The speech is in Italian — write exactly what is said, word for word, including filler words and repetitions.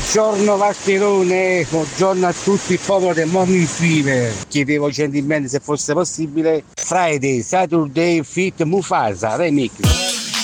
Buongiorno Valterone, buongiorno a tutto il popolo del Morning Fever. Chiedevo gentilmente se fosse possibile Friday, Saturday, Fit Mufasa, remix.